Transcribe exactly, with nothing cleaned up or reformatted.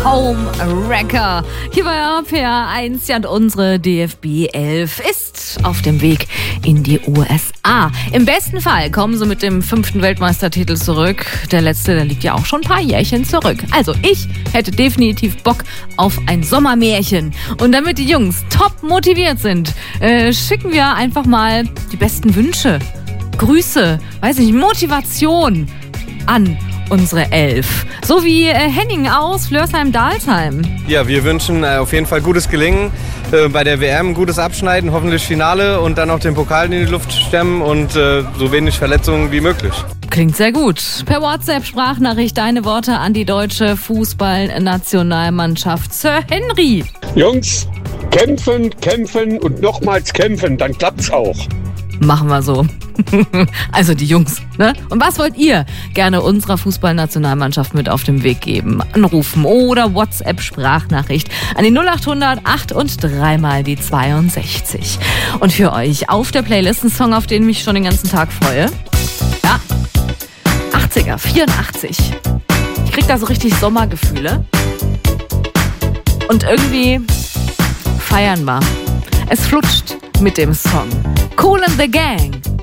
Home Wrecker. Hier bei R P R eins, ja, und unsere D F B elf ist auf dem Weg in die U S A. Im besten Fall kommen sie mit dem fünften Weltmeistertitel zurück. Der letzte, der liegt ja auch schon ein paar Jährchen zurück. Also ich hätte definitiv Bock auf ein Sommermärchen. Und damit die Jungs top motiviert sind, äh, schicken wir einfach mal die besten Wünsche, Grüße, weiß nicht, Motivation an unsere Elf. So wie äh, Henning aus Flörsheim-Dalsheim. Ja, wir wünschen äh, auf jeden Fall gutes Gelingen äh, bei der W M, gutes Abschneiden, hoffentlich Finale und dann auch den Pokal in die Luft stemmen und äh, so wenig Verletzungen wie möglich. Klingt sehr gut. Per WhatsApp-Sprachnachricht deine Worte an die deutsche Fußballnationalmannschaft. Sir Henry. Jungs, kämpfen, kämpfen und nochmals kämpfen, dann klappt's auch. Machen wir so. Also die Jungs, ne? Und was wollt ihr gerne unserer Fußballnationalmannschaft mit auf den Weg geben? Anrufen oder WhatsApp-Sprachnachricht an die null acht hundert acht und dreimal die zweiundsechzig. Und für euch auf der Playlist ein Song, auf den ich mich schon den ganzen Tag freue. Ja, achtziger, vierundachtzig. Ich krieg da so richtig Sommergefühle. Und irgendwie feiern wir. Es flutscht mit dem Song. Kool and the Gang.